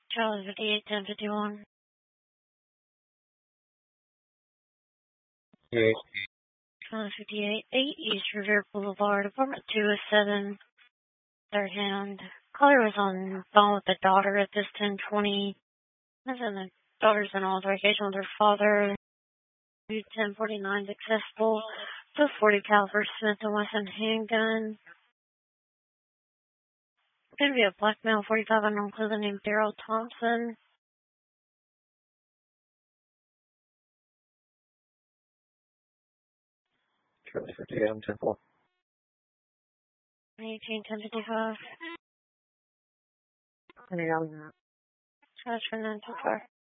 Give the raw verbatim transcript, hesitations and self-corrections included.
Charlie fifty-eight, ten fifty-one. Yeah. Charlie fifty-eight, eight East Revere Boulevard, apartment two oh seven, third hand. Caller was on the phone with the daughter at this ten twenty. And then the daughter's in altercation with her father. ten forty-nine accessible. The forty caliber Smith and Wesson handgun. Could be a black male, forty-five, unknown clothing named Daryl Thompson. Charlie fifty-eight, I'm ten four. eighteen, ten fifty-five. Any on that? Charge for nine two four.